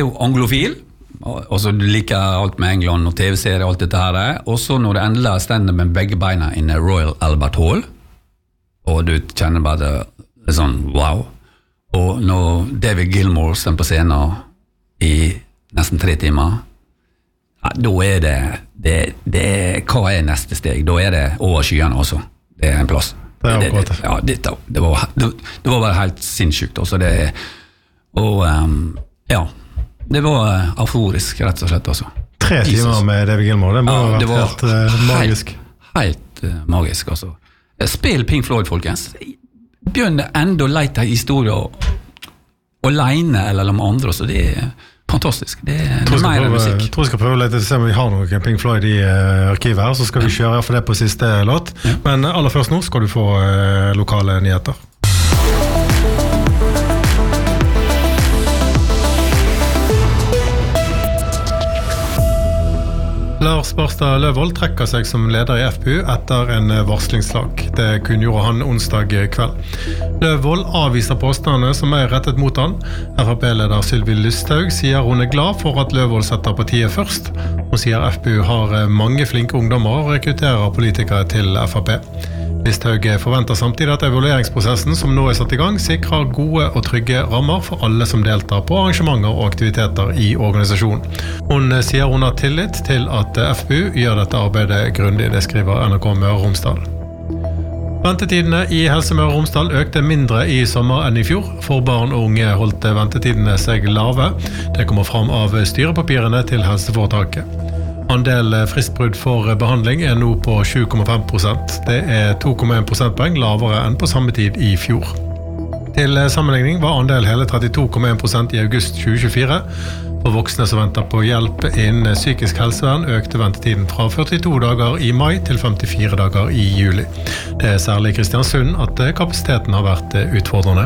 jo anglofil, og så du liker alt med England og TV-serier og alt dette her, og så når det endelig stender med begge beina inne i Royal Albert Hall, og du kjenner bare det sånn, wow. Og når David Gilmour står på scenen i nesten 3 timer, ja, da det hva neste steg? Da det over skyene også. Det en plass. Det var bare helt sinnssykt også. Det var euforisk, rett og slett også. 3 timer med David Gilmour, det må ha vært helt magisk. Helt magisk, altså. Spill Pink Floyd, folkens. Begynner enda leite historier alene eller med andre, så det fantastisk. Det mer musikk. Jeg tror jeg skal prøve litt å se om vi har noe Pink Floyd i arkivet her, så skal vi kjøre for det på siste låt. Men aller først nå skal du få lokale nyheter. Lars Barstad Løvold trekker seg som leder i FPU etter en varslingssak. Det kunngjorde han onsdag kveld. Løvold avviser påstandene som rettet mot han. FrP-leder Sylvi Lysthaug sier hun glad for at Løvold setter partiet først. Hun sier FPU har mange flinke ungdommer og rekrutterer politikere til FrP. Lysthaug forventer samtidig at evalueringsprosessen som nå satt i gang sikrer gode og trygge rammer for alle som deltar på arrangementer og aktiviteter i organisasjonen. Hun sier hun har tillit til at FPU gjør dette arbeidet grundig, det skriver NRK Møre og Romsdal. Ventetidene i Helse Møre og Romsdal økte mindre i sommer enn i fjor. For barn og unge holdt ventetidene seg lave. Det kommer fram av styrepapirene til helseforetaket. Andel fristbrudd for behandling nå på 7,5%. Det 2,1 prosentpoeng lavere enn på samme tid i fjor. Til sammenligning var andel hele 32,1% i august 2024. For voksne som venter på hjelp innen psykisk helsevern økte ventetiden fra 42 dager i mai til 54 dager i juli. Det særlig i Kristiansund at kapasiteten har vært utfordrende.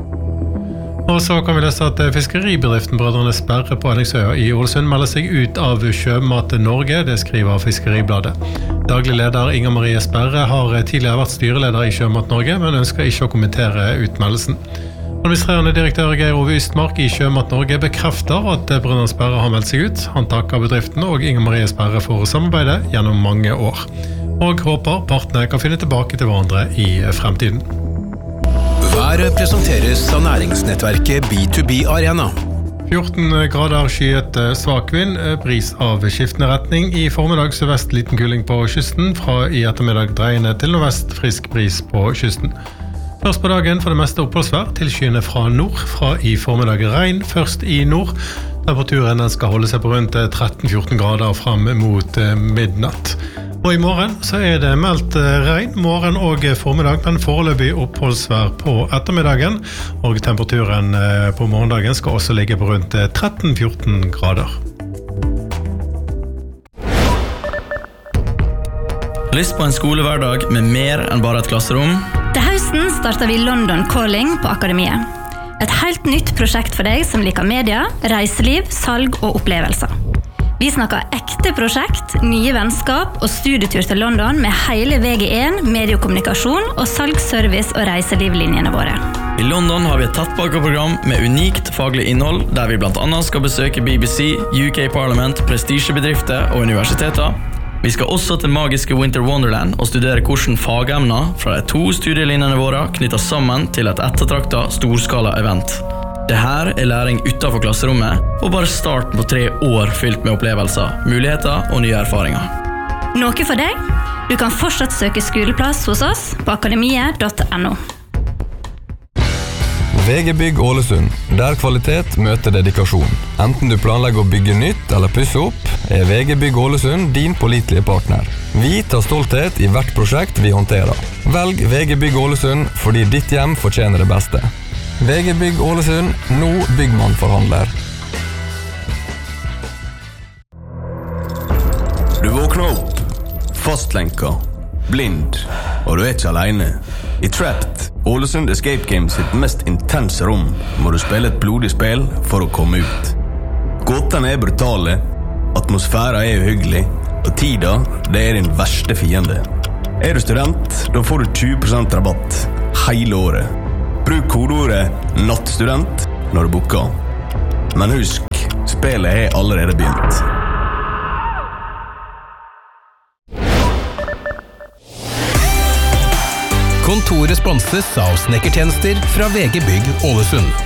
Og så kan vi lese at fiskeribedriften Brødrene Sperre på Enningsøya i Ålesund melder seg ut av Sjømat Norge, det skriver Fiskeribladet. Daglig leder Inger Marie Sperre har tidligere vært styreleder i Sjømat Norge, men ønsker ikke å kommentere utmeldelsen. Administrerende direktør Geir Ove Ystmark i Sjømat Norge bekrefter at Brødrene Sperre har meldt seg ut. Han takker bedriften og Inger Marie Sperre for samarbeidet gjennom mange år. Og håper partene kan finne tilbake til hverandre i fremtiden. Været presenteres av næringsnettverket B2B Arena. 14 grader skyet svak vind, bris av skiftende retning. I formiddag sørvest liten kuling på kysten, fra i ettermiddag dreiende til nordvest frisk bris på kysten. Først på dagen for det meste oppholdsvær, til skyene fra nord, fra i formiddag regn, først i nord. Temperaturen skal holde seg på rundt 13-14 grader frem mot midnatt. Og i morgen så det meldt regn, morgen og formiddag, men foreløpig oppholdsvær på ettermiddagen, og temperaturen på morgendagen skal også ligge på rundt 13-14 grader. Lyst på en skolehverdag med mer enn bare et klasserom? Til høsten starter vi London Calling på Akademiet. Et helt nytt prosjekt for deg som liker media, reiseliv, salg og opplevelser. Vi snakker ekte prosjekt, nye vennskap og studietur til London med hele VG1, mediekommunikasjon og salgsservice og reiselivlinjene våre. I London har vi et tettpakkeprogram med unikt faglig innhold, der vi blant annet skal besøke BBC, UK Parliament, prestisjebedrifter og universiteter. Vi skal også til magiske Winter Wonderland og studere hvordan fagemner fra de 2 studielinjene våre knytter sammen til et ettertraktet storskala-event. Det her læring utenfor klasserommet, og bare starten på 3 år fylt med opplevelser, muligheter og nye erfaringer. Noe for deg? Du kan fortsatt søke skoleplass hos oss på akademiet.no. VG Bygg Ålesund, der kvalitet møter dedikasjon. Enten du planlegger å bygge nytt eller pusse opp, VG Bygg Ålesund din pålitelige partner. Vi tar stolthet i hvert prosjekt vi håndterer. Velg VG Bygg Ålesund fordi ditt hjem fortjener det beste. VG Bygg Ålesund, nå byggmannforhandler. Du våkner opp, fastlenka, blind, og du ikke alene. I Trapped, Ålesund Escape Games sitt mest intense rom, må du spille et blodig spill for å komme ut. Gåtene brutale, atmosfæren uhyggelig, og tida, det din verste fiende. Du student, da får du 20% rabatt hele året. Bruk kodeordet NATTSTUDENT når du booker. Men husk, Spelet er allerede begynt. Kontoret sponses av snekkertjenester fra VG Bygg Ålesund.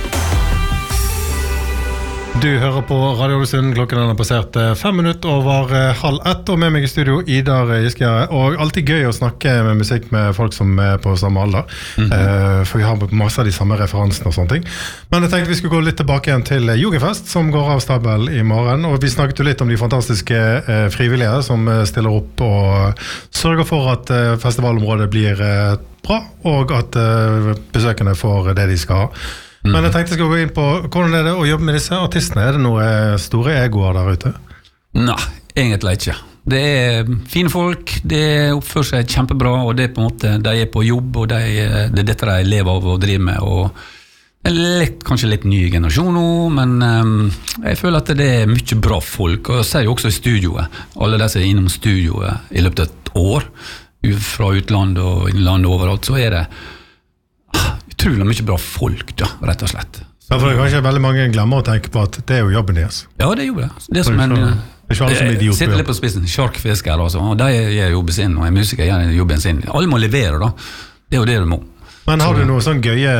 Du hører på Radio Ålesund, klokken er passert 5 minutter over 12:30, og med meg i studio Idar Giskjære, og alltid gøy å snakke med musikk med folk som er på samme alder, for vi har masse av de samme referansene og sånne ting. Men jeg tenkte vi skulle gå litt tilbake igjen til Jugendfest, som går av stabel i morgen, og vi snakket jo litt om de fantastiske frivillige som stiller opp og sørger for at festivalområdet blir bra, og at besøkende får det de skal ha. Men jeg tenkte jeg skulle gå inn på hvordan er det å jobbe med disse artistene? Er det noen store egoer der ute? Nei, egentlig ikke. Det er fine folk, det oppfører seg kjempebra, og det er på en måte, de er på jobb, og det er dette de lever av og driver med, og det er kanskje litt ny generasjon nå, men jeg føler at det er mye bra folk, og jeg ser jo også i studioet, alle de som er innom studioet i løpet av et år, fra utland og innland overalt, så er det utrolig mye bra folk da, rett og slett. Ja, for det er kanskje veldig mange glemmer å tenke på at det er jo jobben deres. Ja, det er jo det. Det er som en... Jeg sitter litt på spissen, sjarkfisker også, og de gjør jobben sin, og en musiker gjør jobben sin. Alle må levere da, det er jo det du må. Men har du noe sånn gøye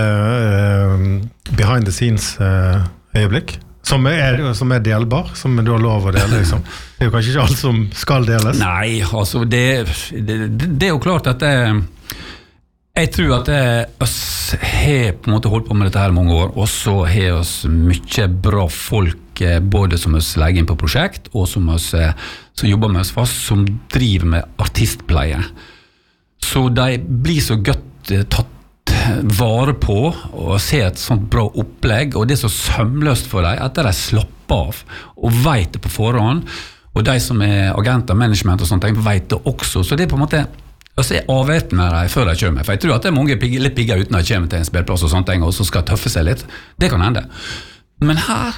behind the scenes øyeblikk? Som er delbar, som du har lov å dele, liksom. Det er jo kanskje ikke alt som skal deles. Nei, altså det er jo klart at jeg tror at oss har på en måte holdt på med dette her mange år, og så har oss mye bra folk, både som oss legger inn på prosjekt, og som jobber med oss fast, som driver med artistpleie. Så de blir så godt tatt vare på, og ser et sånt bra opplegg, og det er så sømløst for dem, at de slapper av, og vet det på forhånd, og de som er agenter, management og sånt, vet det også, så det er på en måte og så er avvært med dem før de kommer, for jeg tror at det er mange litt pigger uten at de kommer til en spillplass og sånt, og så skal tøffe seg litt, det kan hende. Men her,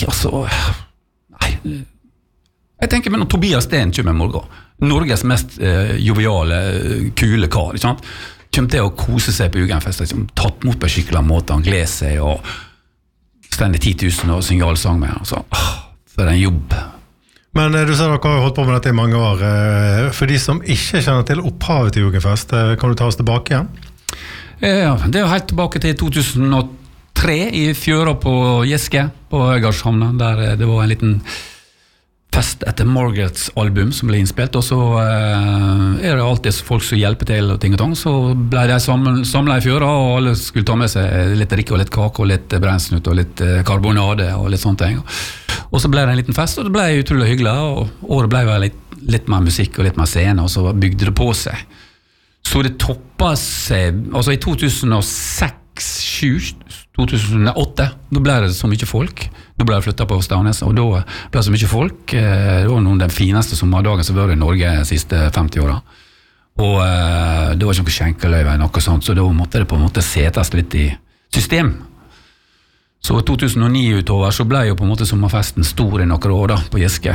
nei, jeg tenker, men når Tobias Steen kommer i morgen, Norges mest joviale, kule kar, ikke sant? Kommer til å kose seg på Jugendfest, liksom, tatt mot på skikkelig måte, han gleder seg, og stender 10 000 og synger allsang med, altså, for en jobb. Men du sa dere har holdt på med dette i mange år. For de som ikke kjenner til opphavet til Jugendfest, kan du ta oss tilbake igjen? Ja, det er jo helt tilbake til 2003 i Fjøra på Jeske, på Øygardshavna, der det var en liten fest etter Margarets album som ble innspilt, og så er det alltid folk som hjelper til og ting og tang, så ble de samlet i Fjøra, og alle skulle ta med seg litt drikke og litt kake og litt brennsnutt og litt karbonade og litt sånne ting. Og så ble det en liten fest, og det ble utrolig hyggelig, og året ble vel litt mer musikk og litt mer scene, og så bygde det på seg. Så det toppet seg, altså i 2006-2008, da ble det så mye folk, da ble det flyttet på Stavnes, og da ble det så mye folk, det var noen av de fineste sommerdagen som var i Norge de siste 50 årene. Og det var ikke noe skjenkeløyve, noe sånt, så da måtte det på en måte setes litt i system. Så 2009 utover så ble jo på en måte sommerfesten stor i noen år da, på Jeske.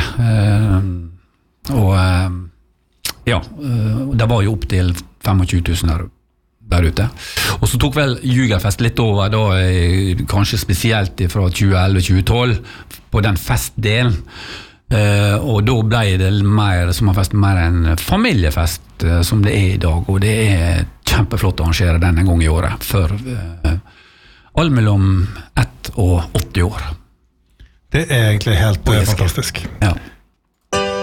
Det var jo opp til 25 000 der ute. Og så tok vel Jugendfest litt over da, kanskje spesielt fra 2011-2012, på den festdelen. Og da ble det sommerfest mer en familiefest som det er i dag, og det er kjempeflott å arrangere den en gang i året, for alle mellom 1 og 80 år. Det er egentlig helt fantastisk. Ja.